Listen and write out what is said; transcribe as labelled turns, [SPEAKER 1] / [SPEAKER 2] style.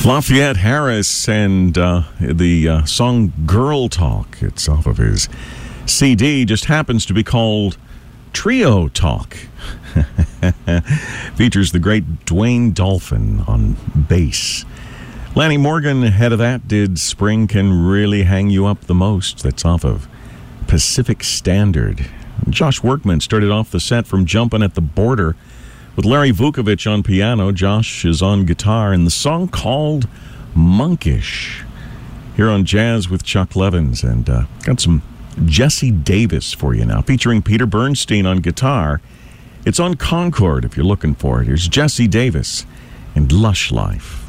[SPEAKER 1] Lafayette Harris and the song Girl Talk. It's off of his CD, just happens to be called Trio Talk. Features the great Dwayne Dolphin on bass. Lanny Morgan, ahead of that, did Spring Can Really Hang You Up the Most. That's off of Pacific Standard. Josh Workman started off the set from Jumpin' at the Border with Larry Vukovich on piano. Josh is on guitar, and the song called Monkish. Here on Jazz with Chuck Levins, and got some Jesse Davis for you now, featuring Peter Bernstein on guitar. It's on Concord if you're looking for it. Here's Jesse Davis and Lush Life.